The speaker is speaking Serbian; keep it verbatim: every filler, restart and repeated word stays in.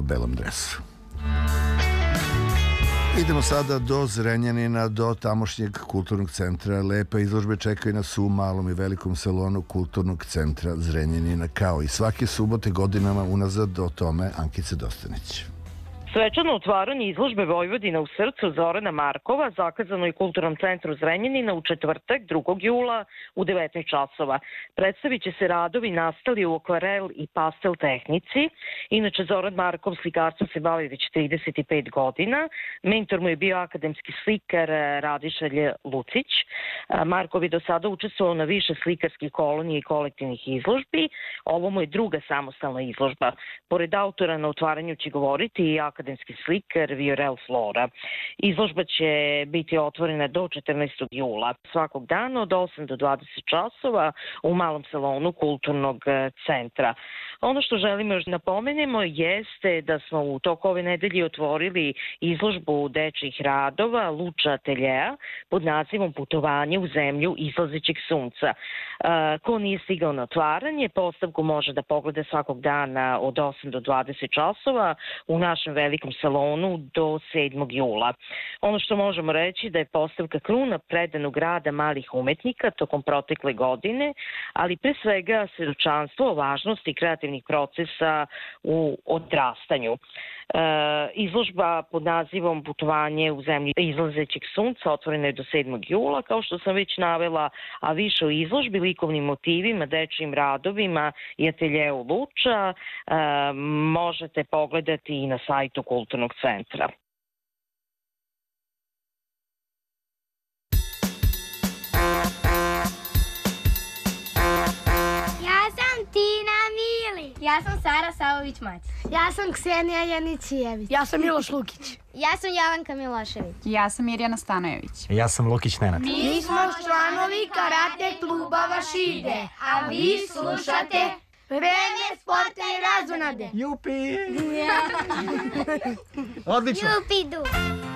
crveno-belom dresu. Idemo sada do Zrenjanina, do tamošnjeg kulturnog centra. Lepe izložbe čekaju nas u malom i velikom salonu kulturnog centra Zrenjanina, kao i svake subote godinama unazad. O tome Ankica Dostanić. Svečano otvaranje izložbe Vojvodina u srcu Zorana Markova zakazano je u Kulturnom centru Zrenjanina u četvrtak, drugog jula u devetnaest časova. Predstavit će se radovi nastali u akvarel i pastel tehnici. Inače, Zoran Markov slikarstvom se bavi već trideset pet godina. Mentor mu je bio akademski slikar Radiša Lucić. Markov je do sada učestvovao na više slikarskih kolonija i kolektivnih izložbi. Ovo mu je druga samostalna izložba. Pored autora na otvaranju će govoriti i akademski slikar Viorel Flora. Izložba će biti otvorena do četrnaestog jula. Svakog dana od osam do dvadeset časova u malom salonu kulturnog centra. Ono što želimo još napomenemo jeste da smo u toku ove nedelje otvorili izložbu dečjih radova Luča ateljeja pod nazivom Putovanje u zemlju izlazećeg sunca. Ko nije stigao na otvaranje, postavku može da pogleda svakog dana od osam do dvadeset časova u našem velikom salonu do sedmog jula. Ono što možemo reći da je postavka kruna predanog rada malih umetnika tokom protekle godine, ali pre svega svedočanstvo o važnosti kreativnih procesa u odrastanju. E, izložba pod nazivom Putovanje u zemlji izlazećeg sunca otvorena je do sedmog jula, kao što sam već navela, a više o izložbi, likovnim motivima, dečjim radovima i ateljeu Luča e, možete pogledati i na sajtu Kulturnog centra. Ja sam Sara Savović-Mac. Ja sam Ksenija Janicijević. Ja sam Miloš Lukić. Ja sam Jovanka Milošević. Ja sam Mirjana Stanojević. Ja sam Lukić Nenad. Mi smo članovi karate kluba Vašide, a vi slušate Vreme sporta i razonade. Jupi! Ja. Odlično! Jupi du!